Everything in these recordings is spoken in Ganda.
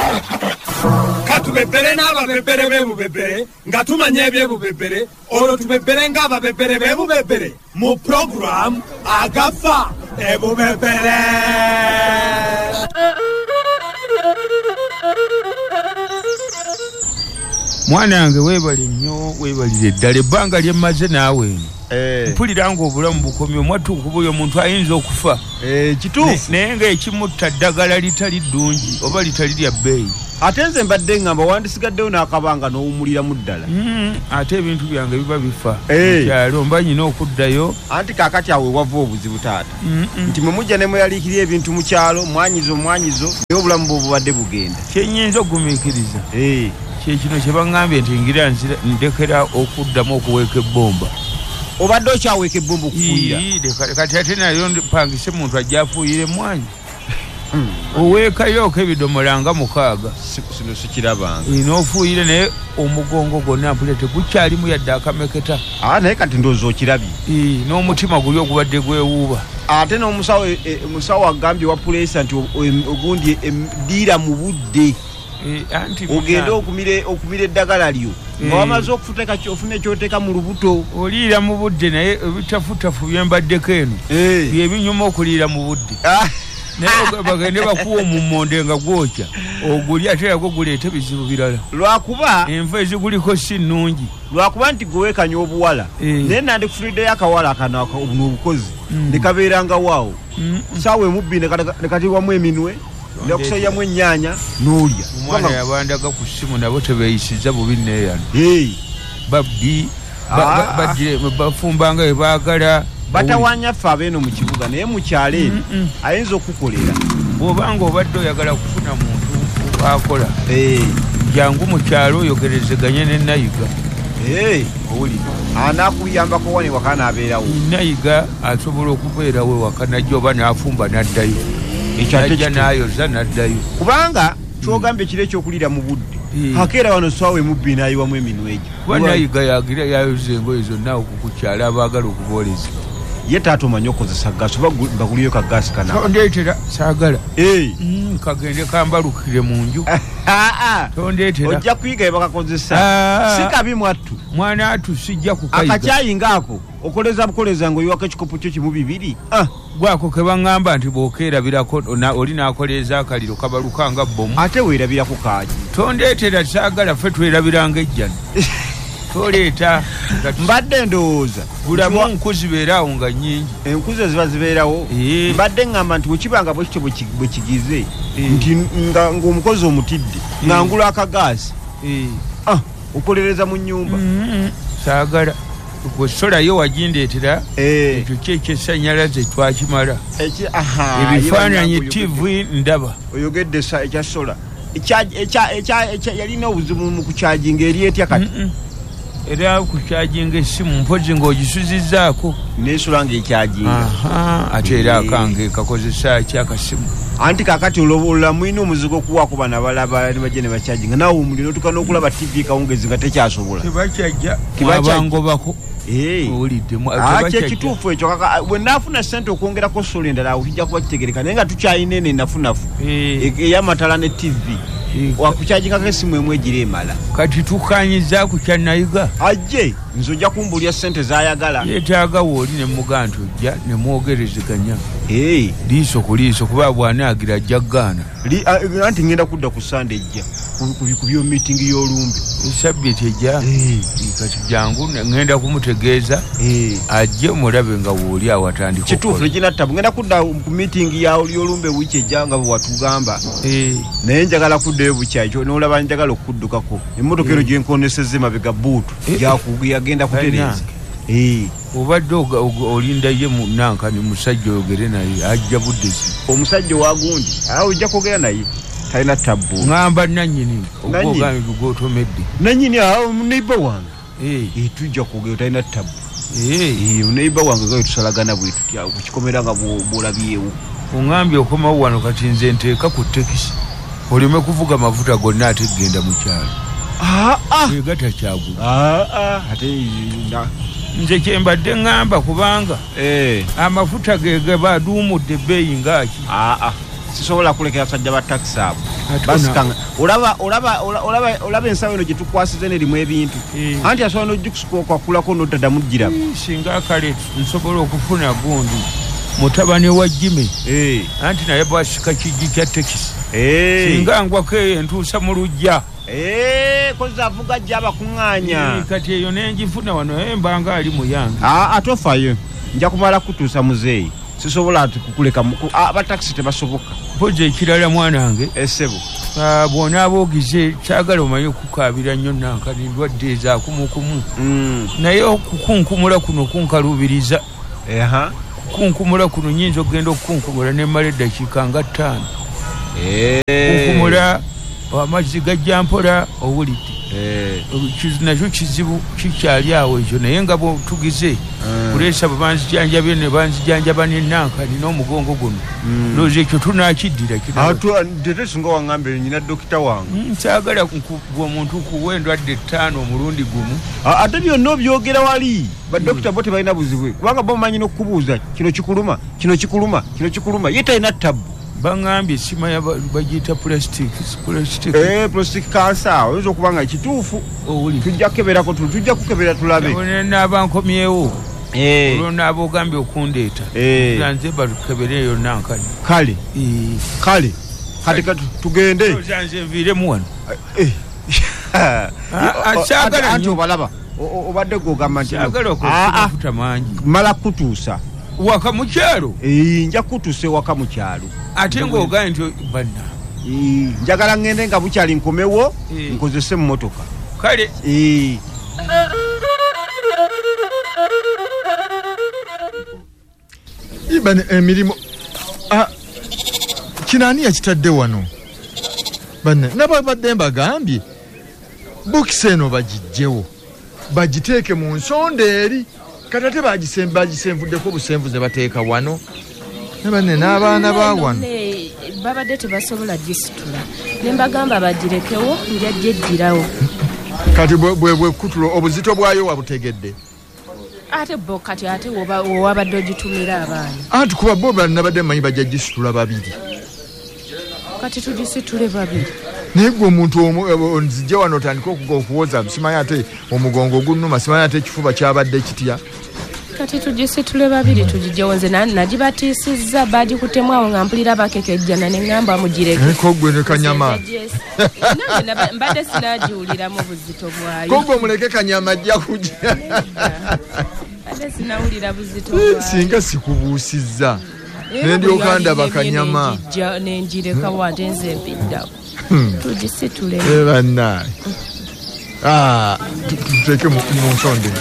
Katubebere n'ababebere b'ebubebere nga tumanya ebyebubebere olwo tubebere ng'ababebere b'ebubebere mu program Agafa Ebubebere. Mwana wange weebale nnyo weebalire ddala ebbanga lyemmaze naawe mpulira ng'obulamu bukomye omwatuuku buli omuntu ayinza okufa kituufu naye ng'ekimutta ddagala litali ddungi oba litali lya bbeeyi. Ate nze mbadde ngamba wandisigaddewo n'akabanga n'owumuliramu ddala. Ate ebintu byange biba bifa kyalo mba nyina okuddayo. Anti kaakati awe wava obuzibu taata nti mwe mujja ne mweyaliikirira ebintu mu kyalo mwanyizo naye obulamu bwe bubadde bugenda. Kyennyinza okugumiikiriza kyekino kye baŋŋambye nti ngira ndekera okuddamu okuweeka ebbomba. Obadde okyaweeka ebbomba okufuuyira? Kati ate nayo mpangise muntu ajja afuuyire mwanyi. Oweekayo ebidomola nga 6 sino sikirabanga n'ofuuyire naye omugongo gwonna mpulira tegukyalimu yadde akameketa. Naye kati ndowooza okirabye. N'omutima guli ogubadde gwewuuba. Ate n'omusawo agambye wa puleesa nti ogundi ddiira mu budde ogenda okumira eddagala lyo nga wamaze ofuna ekyoteeka mu lubuto. Oliira mu budde naye ebitafutafu byembaddeko eno byebinyuma okuliira mu budde. Naye bagende bakuwa omummonde nga gwokya oguli ate nagwo guleeta bizibu birala lwakuba enva eziguliko si nnungi lwakuba nti gweweekanya obuwala naye nandikufuniddeyo akawala akano obukozi ne kabeeranga waawo saawa emubbi ne katiwamu eminwe nekusayyamu ennyaanya n'olya. Omwana yabandaga ku ssimu nabo tebeeyisiza bubi neeyano babbi bafumbanga webaagala batawanya ffe abeeno mu kibuga naye mu kyalo eno ayinza okukolera. Bw'obanga obadde oyagala kufuna muntu akola jangu mu kyalo oyogerezeganye ne nayiga owulira anaakuyambako wani waka n'abeerawo. Nayiga asobola okubeerawo waka najja oba n'afumba n'addayo ajja n'ayoza n'addayo. Kubanga kyogambye kiro ekyokulira mu budde akeera wano swawe mubbi n'ayiwamu eminwe egyo. Kuba nayiga yagira yayoza engoye zonna okukukyala abaagala okubooleza. Ye taata omanyi okozesa gaasi oba baguliyo ka gaasi kana tondeetera saagala kagende kambalukire mu nju tondeetera ojja kuyiga bye bakakozesa si kabi mwattu mwana atu sijja kukayiga akacyayi ngaako okoleza ng'oyiwako ekikopo kyo kimu 2 gwako ke baŋŋamba nti bw'okeerabirako oli n'akoleeza akaliro kabaluka nga bbomu ate weerabirako kaaki tondeetera saagala ffe twerabiranga ejjana toleeta mbadde ndowooza gulamu nku zibeerawo nga nnyingi enkuzi eziba zibeerawo mbadde ŋŋamba nti bwekibanga bwekityo bwe kigize nti ng'omukozi omutidde ng'angula akagaasi okolereza mu nnyumba saagala gwesolayo wagindeetera ekyo kyekyesannyalaze twakimala ebifaananyi TV ndaba oyogedde ekya sola yalina obuzibu mu kukyajinga eri etya kati era kukyajinga essimu mpozi ng'ogisuzizzaako neesula ng'ekyajinga ate era akange kakozesa ki akasimu anti kakati olola mulina omuzigo okuwaako bano abalaba ne bajja ne bakyajinga naawe omuli n'otuka n'okulaba TV kawungezi nga tekyasobola tebakyajja abangobako kyekituufu ekyo bwe naafuna ssente okwongerako sola endala awo kijja kuba kitegereka naye nga tukyalina eno enafunafu ey'amatala ne TV wakukyajingako essimu emu egira emala kati tukanyiza ku kyanayiga ajje nze ojja kumbulya ssente z'ayagala yeetaaga wooli ne muga nti ojja ne mwogerezeganya liiso ku liiso kuba bw'anaagira ajja ggaana anti ngenda kudda ku sande ejja ku byomiitingi y'olumbe esabbiti ejja kati jangu ngenda kumutegeeza ajje mulabe nga wooli awatandika kituufu nekinattabu ngenda kudda ku miitingi y'olumbe wiiki ejja nga bwe watugamba naye njagala kuddayo bukyayi kyo n'olaba njagala okuddukako emmotoka ero gyenkonesezza emabega buutu yagenda kutereeza obadde olinda ye munankani musajja oyogere naye ajja buddesi omusajja owagundi ojja kwogera naye talina tabbu ŋŋamba nannyini ogwogambe gwotomedde nannyini neiba wange tujja kwogera talina tabbu neiba wange gawe tusalagana bwe tutya okukikomera nga bwolabyewo oŋŋambye okomawo wano kati nze nteeka ku tekisi oleme kuvuga mafuta gonna ate genda mu kyalo gatakyagula ate nze kyembadde ŋŋamba kubanga amafuta ge baduumudde ebbeeyi ngaaki sisobola kulekera basajja ba takisi abo basikanga olaba ensawo eno gye tukwasize nerimu ebintu anti asobola n'ogikusuka okulako n'otaddamu ddiramu singa kale nsobola okufuna gundi mutabani wa Jimmy anti naye bwasika kigi kya tekisi singa ngwako eyo entuusa mu lujja koza avuga ajja abakuŋŋaanya kati eyo nenjifuna wano mbanga ali mu yange atofayo nja kumala kutuusa muzeeyi sisobola ati kukuleka abatakisi tebasoboka mpozi ekirala mwanange esebo bwona aboogize kyagala omanye okukabira nnyo nankani ndwadde ezakumukumu naye okukunkumula kuno kunkalubiriza kukunkumula kuno nyinza okugenda okukunkumula nemmala eddakiika nga 5 kunkumula amazzi gajja mpola owulidde nakyo kizibu kikyali awo ekyo naye nga bwetugize kuleesa bwe banzijanjabye ne banzijanjaba nenankani n'omugongo guno loozi ekyo tunakiddira tetesinga waŋŋambe nyina dokita wange nsaagala bwe omuntu kuwa endwadde 5 omulundi gumu ate byonna obyogera wali badokita bo tebalina buzibwe kubanga bo mumanyi n'okubuuza kino kikuluma ye talina ttabu bangambye simanya bagiyita plastic cancer oyinza okuba nga ekituufu tujja kukeberako tujja kukebera tulabe nabankomyewo olwonaaba ogambye okundeeta zanze batukebere eyo nankani kale kati tugende zanze nviiremu wano anti obalaba obadde gogamba nti mafuta mangi mala kutuusa waka mu kyalo nja kutuusa ewaka mu kyalo ate ng'ogambye nti banna njagala ŋŋende nga bukyali nkomewo nkozese emmotoka kale ibani emirimu kinaani yakitadde wano banne nababadde mbagambye bukisi eno bagijjewo bagiteeke mu nsonda eri kati ate bagisenvuddeko obusenvuze bateeka wano nabanne n'abaana ba wano babadde tebasobola gisitula ne mbagamba bagirekewo njajja eddirawo kati bwe kutulo obuzito bwayo wabutegedde ate bo kati ate wabadde ogitumira abaana anti kuba bo nabadde mmanyi bajja gisitula babiri kati tugisitule babiri naye gwe omuntu onzijja wano otandika okuwoza simanyi ate omugongo gunnuma simanyi ate ekifuba kyabadde kitya kati tugisitule babiri tugijjewo nze nagibatiisizza bagikutemu awo nga mpulira bakekejjana ne ŋŋamba mugireke kogwe ne kanyama nange mbadde sinagiwuliramu buzito bwayo kogwe omuleke kanyama ajja kujja mbadde sinawulira buzito bwayo singa sikubuusizza nendyoka ndaba kanyama nenjireka wante nze mpiddawo tugisitule bannaye tuteeke mu nsonde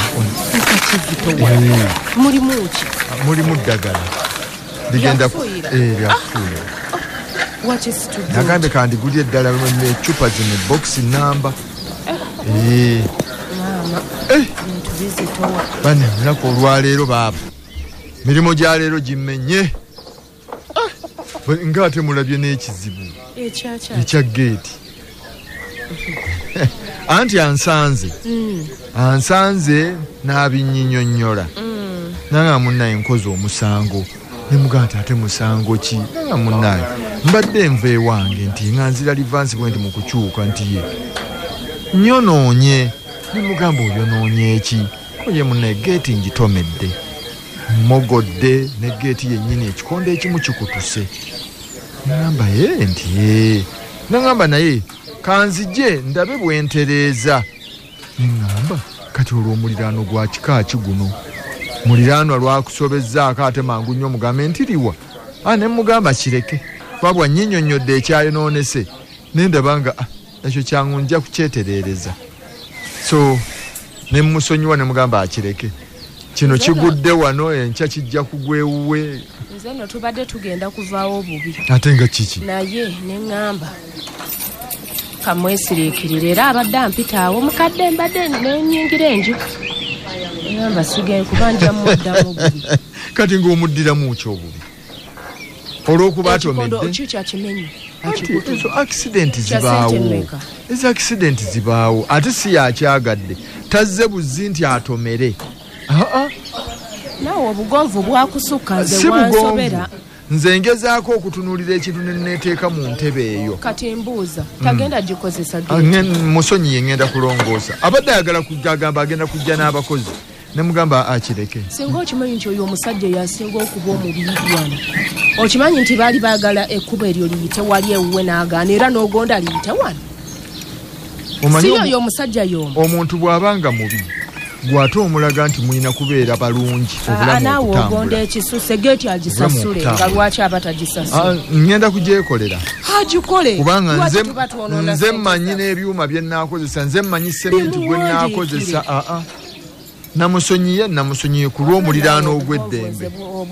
mulimu ki mulimu ddagala ligenda lyakufuula nagambye kandigulye eddala necupa zino bokisi namba bane lunaku olwaleero baaba mirimu gya leero gimenye ngaate mulabye n'ekizibu ekya geeti anti ansanze n'abinyinyonnyola nanga munnaye nkoze omusango nemugaa nti ate musango ki nanga munnaye mbadde enva ewange nti nga nzira livansi bwe nti mu kukyuka nti ye nyonoonye nemugamba oyonoonye eki koye munnaye geeti ngitomedde mogodde ne geeti yennyini ekikondo ekimu kikutuse nagamba nti nagamba naye kanzije ndabe bwentereeza ngamba kati olw'omuliraano gwa kika ki guno muliraano lwakusobezzaako ate mangu nnyo mugambe ntiriwa ne mugamba kireke wabwa nnyinnyonnyodde ekyayonoonese nendaba nga ekyo kyangu nja kukyetereereza so ne musonyiwa ne mugamba akireke kino kigudde wano enkya kijja kugwewuwe nze nno tubadde tugenda kuvaawo obubi ate nga kiki naye ne ŋŋamba kamwesiriikirira era abadde ampitaawo mukadde mbadde nenyingira enju ngamba sigaye kuba njamuddamu obubi kati ng'omuddiramu ki obubi olw'okuba atomedde kikyakimenye ezo accident zibaawo ezo accident zibaawo ate si yakyagadde tazze buzzi nti atomere naawe obugonvu bwakusukka nze wansobera nze ngezaako okutunuulira ekintu ne neeteeka mu ntebe eyo kati mbuuza tagenda gikozesa musonyi ye ngenda kulongoosa abadde ayagala kujja agamba agenda kujja n'abakozi ne mugamba akireke singa okimanyi nti oyo omusajja yasinga okuba omubi wano okimanyi nti baali baagala ekkubo eryo liyite wali ewuwe n'agaana era n'ogonda liyite wano si oyo omusajja y'omu omuntu bw'abanga mubi gwate omulaga nti mulina kubeera balungi naawe ogonda ekisuse geeti agisasule nga lwaki aba tagisasule ngenda kugyekolera agikole kubanga nze mmanyi n'ebyuma bye nnaakozesa nze mmanyi sementi gwe nnaakozesa namusonyiye ku lw'omuliraano ogw'eddembe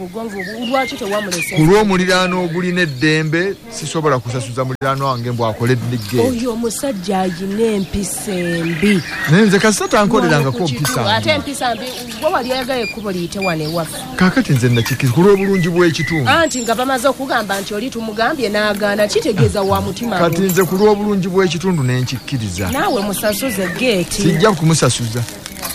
ku lw'omuliraano ogulina eddembe sisobola kusasuza muliraano wange mbwakoledde geeti oyo omusajja ayina empisa embi naye nze kasita tankolerangako mpisa ate empisa mbi gwe wali ayagala ekkubo liyite wano ewaffe kaakati nze nakikkiriza ku lw'obulungi bw'ekitundu anti nga bamaze okugamba nti oli tumugambye n'agaana kitegeeza wa mutima kati nze ku lw'obulungi bw'ekitundu ne nkikkiriza naawe musasuze geeti sijja kumusasuza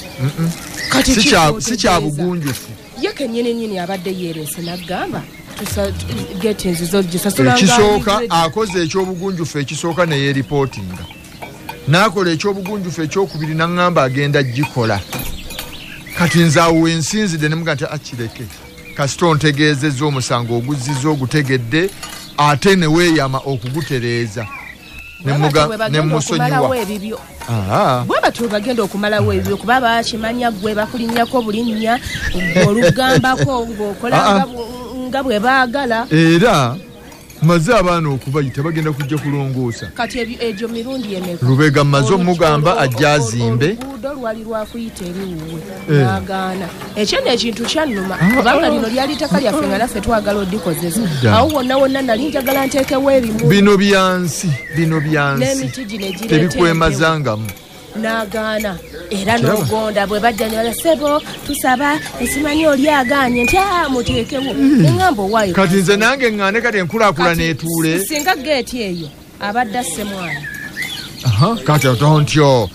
si kya bugunjufu ye kennyini abadde yeerese n'agamba geeti nzizo ekisooka akoze ekyobugunjufu ekisooka ne yeeripootinga n'akola ekyobugunjufu ekyokubiri n'aŋŋamba agenda gikola kati nze awo wensinzidde ne muga nti akireke kasita ontegeezezza omusango oguzziza ogutegedde ate ne weeyama okugutereeza ne musonyiwa bwe batyo bagenda okumalawo ebyo kuba bakimanya gwe bakulinnyako bulinnya olugambako ng'okola nga bwe baagala era maze abaana okubayita bagenda kujja kulongoosa kati egyo mirundi emeka lubega maze omugamba ajja azimbe oluguudo lwali lwakuyita eriwuwe n'agaana ekyo n'ekintu kyannuma kubanga lino lyali ttaka lyaffe nga naffe twagala oddikozesa awo wonna nali njagala nteekewo ebimu bino byansi n'emiti gino tebikwemazangamu n'agaana era n'ogonda bwe bajja ne bala sebo tusaba esimanyi oli agaanye nti muteekewo eŋŋamba owaayo kati nze nange ŋŋaane kati enkulaakulana etuule singa geeti eyo abadde asse mwana kati otontyo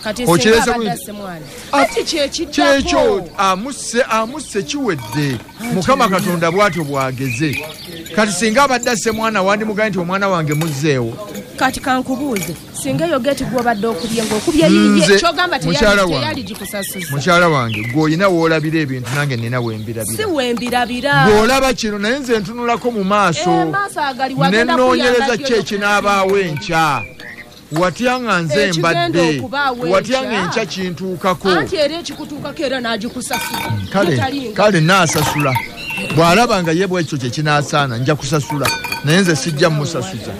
kyekyo amusse kiwedde mukama katonda bw'atyo bw'ageze kati singa abadde asse mwana wandimugambye nti omwana wange muzzeewo kati kankubuuze singa yo geeti gw'obadde okubye ng'okubye yiye kyogamba teyali gikusasuza mukyala wange gw'olina woolabira ebintu nange nina wembirabira si wembirabira gw'olaba kino naye nze ntunulako mu maaso ne nnoonyereza ki ekinaabaawo enkya watyanga nze mbadde watyanga enkya kintuukako anti era ekikutuukako era n'agikusasula kale naasasula bw'alaba nga ye bwekyo kye kinaasaana nja kusasula naye nze sijja mmusasuza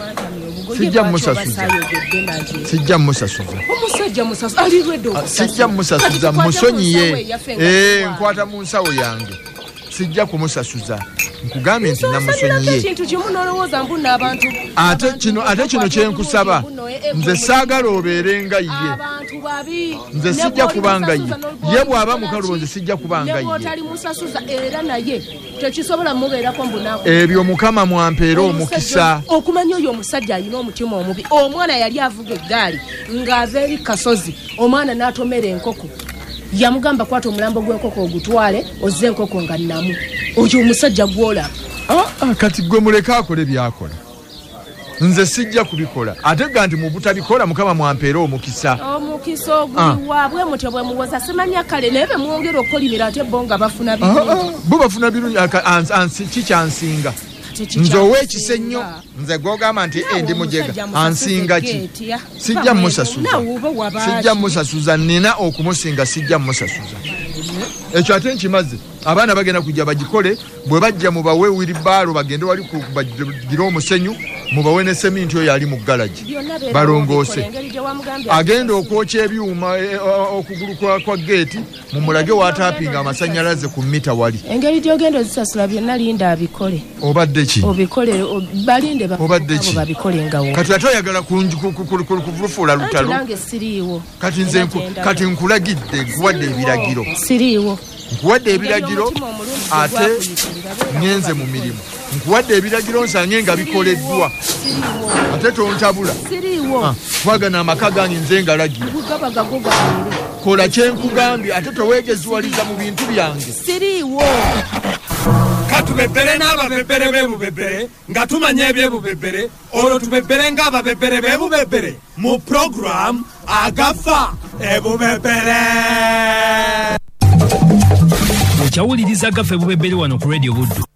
sijja mmusasuza musonyiye nkwata mu nsawo yange sijja kumusasuza nkugambye nti namusonyiye ate kino kyenkusaba nze saagala obeere nga ye nze sijja kubanga ye bw'aba mukalubo nze sijja kubanga ye ebyo mukama mwampeera omukisa okumanya oyo omusajja alina omutima omubi omwana yali avuga eggaali ng'ava eri kasozi omwana n'atomera enkoko yamugamba kwata omulambo gw'enkoko ogutwale ozze enkoko nga nnamu oyo omusajja gw'olaba kati gwe muleke akole byakola nze sijja kubikola ate ga nti mu butabikola mukama mwampeera omukisa oguli waabwe mutyo bwe muwoza simanya kale naye be mwongera okukolimira ate bo nga bafuna birungi bo bafuna birungi kikyansinga nze ow'ekisa ennyo nze gwogamba nti ndi mujega ansinga ki sijja mmusasuza nina okumusinga sijja mmusasuza ekyo ate nkimaze abaana bagenda kujja bagikole bwe bajja mubawe wiribaalo bagende wali bagira omusenyu mubawe ne seminti oyo ali mu galagi balongoose agenda okwokya ebyuma okugulu kwa geeti mumulage wataapinga amasannyalaze ku mita wali engeri gy'ogenda ozisasula byonna linda abikole obadde ki obikole balinde obadde ki babikole ngawo kati ate oyagala kuvulufuula lutalo kati nkulagidde nkuwadde ebiragiro siriiwo nkuwadde ebiragiro ate ngenze mu mirimu nkuwadde ebiragiro nsange nga bikoleddwa ate tontabula twagana amaka gange nze ngalagira kola kyenkugambye ate toweegeziwaliza mu bintu byange siriiwo tubebere n'ababebere b'ebubebere nga tumanya ebyebubebere olwo tubebere ng'ababebere b'ebubebere mu program agafa ebubebere. Okyawuliriza agafa ebubebere wano ku Radio Buddu.